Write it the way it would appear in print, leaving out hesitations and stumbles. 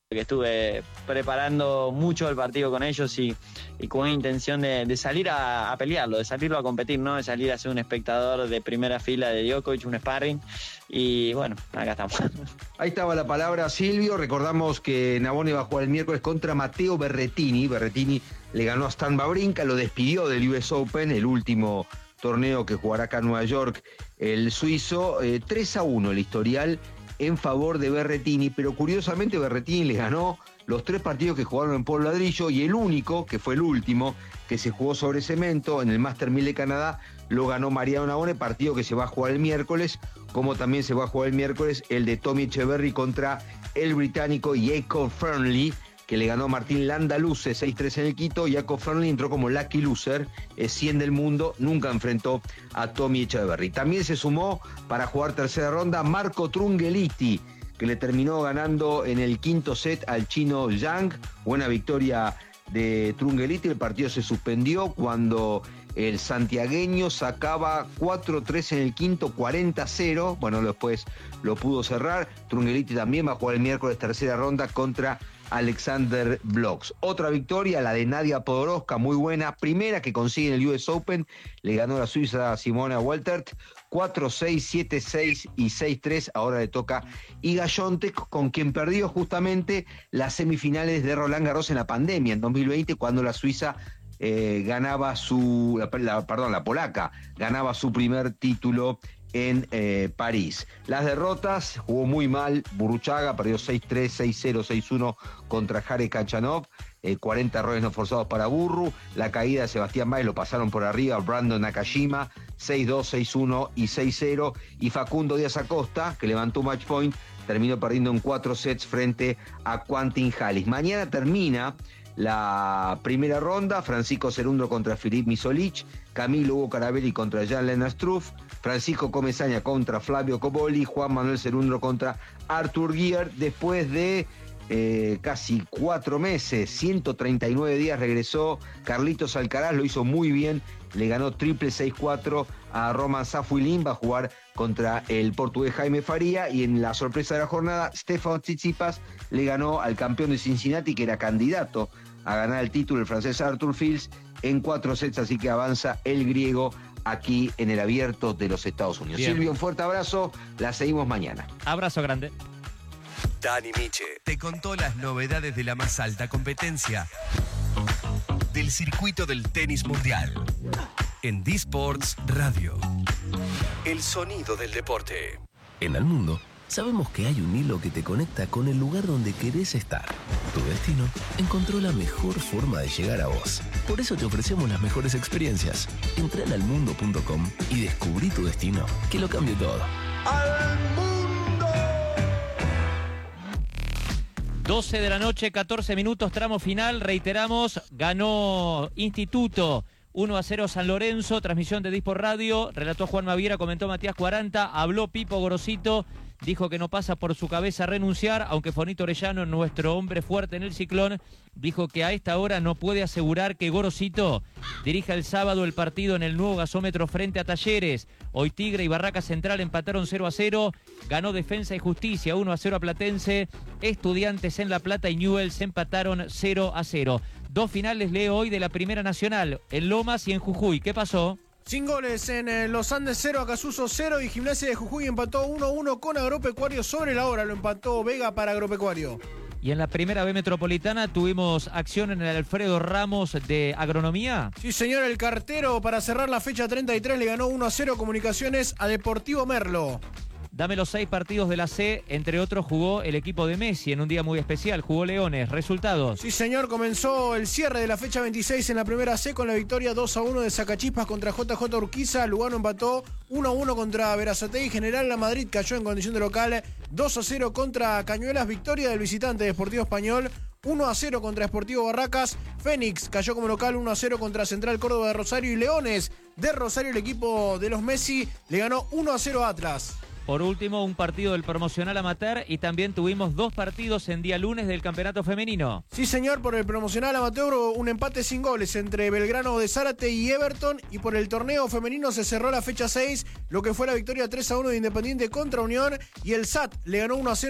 que estuve preparando mucho el partido con ellos y con una intención de salir a pelearlo, de salirlo a competir, ¿no? De salir a ser un espectador de primera fila de Djokovic, un sparring, y bueno, acá estamos. Ahí estaba la palabra, Silvio. Recordamos que Navone va a jugar el miércoles contra Matteo Berrettini. Berrettini le ganó a Stan Wawrinka, lo despidió del US Open, el último torneo que jugará acá en Nueva York el suizo. 3-1 el historial en favor de Berrettini, pero curiosamente Berrettini le ganó los 3 partidos que jugaron en polvo ladrillo, y el único, que fue el último, que se jugó sobre cemento en el Master 1000 de Canadá, lo ganó Mariano Navone, partido que se va a jugar el miércoles, como también se va a jugar el miércoles el de Tommy Echeverry contra el británico Jacob Fernley, que le ganó a Martín Landaluce 6-3 en el Quito. Jacob Fernley entró como lucky loser, es 100 del mundo, nunca enfrentó a Tommy Echeverry. También se sumó para jugar tercera ronda Marco Trungelliti, que le terminó ganando en el quinto set al chino Yang. Buena victoria de Trungelliti. El partido se suspendió cuando el santiagueño sacaba 4-3 en el quinto, 40-0. Bueno, después lo pudo cerrar. Trungelliti también va a jugar el miércoles tercera ronda contra Alexander Blox. Otra victoria, la de Nadia Podoroska, muy buena. Primera que consigue en el US Open. Le ganó la suiza Simona Waltert 4-6, 7-6 y 6-3. Ahora le toca Iga Świątek, con quien perdió justamente las semifinales de Roland Garros en la pandemia, en 2020, cuando la suiza ganaba la polaca ganaba su primer título en París. Las derrotas, jugó muy mal Burruchaga, perdió 6-3, 6-0, 6-1 contra Jare Khachanov, 40 errores no forzados para Burru. La caída de Sebastián Báez, lo pasaron por arriba Brandon Nakajima, 6-2, 6-1 y 6-0, y Facundo Díaz Acosta, que levantó un match point, terminó perdiendo en 4 sets frente a Quentin Halys. Mañana termina la primera ronda, Francisco Cerundolo contra Filip Misolic, Camilo Hugo Carabelli contra Jan-Lennart Struff, Francisco Comesaña contra Flavio Cobolli, Juan Manuel Cerundolo contra Arthur Gier. Después de casi 4 meses, 139 días, regresó Carlitos Alcaraz, lo hizo muy bien, le ganó triple 6-4 a Roman Safiullin, va a jugar contra el portugués Jaime Faría, y en la sorpresa de la jornada, Stefanos Tsitsipas le ganó al campeón de Cincinnati, que era candidato a ganar el título, el francés Arthur Fils, en 4 sets, así que avanza el griego aquí en el Abierto de los Estados Unidos. Bien. Silvio, un fuerte abrazo, la seguimos mañana. Abrazo grande. Dani Miche te contó las novedades de la más alta competencia del circuito del tenis mundial en D-Sports Radio. El sonido del deporte. En el mundo, sabemos que hay un hilo que te conecta con el lugar donde querés estar. Tu destino encontró la mejor forma de llegar a vos. Por eso te ofrecemos las mejores experiencias. Entra en almundo.com y descubrí tu destino, que lo cambie todo. ¡Al mundo! 12 de la noche, 14 minutos, tramo final. Reiteramos, ganó Instituto 1-0 San Lorenzo, transmisión de D-Sport Radio. Relató Juan Maviera, comentó Matías 40, habló Pipo Gorosito, dijo que no pasa por su cabeza renunciar, aunque Fonito Orellano, nuestro hombre fuerte en el ciclón, dijo que a esta hora no puede asegurar que Gorosito dirija el sábado el partido en el nuevo gasómetro frente a Talleres. Hoy Tigre y Barraca Central empataron 0-0, ganó Defensa y Justicia 1-0 a Platense, Estudiantes en La Plata y Newell's empataron 0-0. 2 finales leo hoy de la Primera Nacional, en Lomas y en Jujuy. ¿Qué pasó? Sin goles en Los Andes 0, Acasuso 0, y Gimnasia de Jujuy empató 1-1 con Agropecuario sobre la hora, lo empató Vega para Agropecuario. Y en la Primera B Metropolitana tuvimos acción en el Alfredo Ramos de Agronomía. Sí, señor, el cartero para cerrar la fecha 33 le ganó 1-0 Comunicaciones a Deportivo Merlo. Dame los 6 partidos de la C, entre otros jugó el equipo de Messi en un día muy especial, jugó Leones. ¿Resultados? Sí, señor, comenzó el cierre de la fecha 26 en la Primera C con la victoria 2-1 de Sacachispas contra JJ Urquiza. Lugano empató 1-1 contra Berazategui. General La Madrid cayó en condición de local 2-0 contra Cañuelas. Victoria del visitante Deportivo Español 1-0 contra Sportivo Barracas. Fénix cayó como local 1-0 contra Central Córdoba de Rosario. Y Leones de Rosario, el equipo de los Messi, le ganó 1-0 a Atlas. Por último, un partido del promocional amateur y también tuvimos 2 partidos en día lunes del campeonato femenino. Sí, señor, por el promocional amateur un empate sin goles entre Belgrano de Zárate y Everton, y por el torneo femenino se cerró la fecha 6, lo que fue la victoria 3-1 de Independiente contra Unión, y el SAT le ganó 1-0